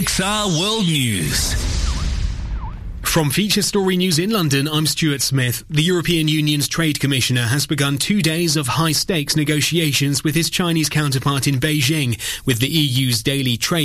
XR World News. From Feature Story News in London, I'm Stuart Smith. The European Union's Trade Commissioner has begun 2 days of high-stakes negotiations with his Chinese counterpart in Beijing, with the EU's daily trade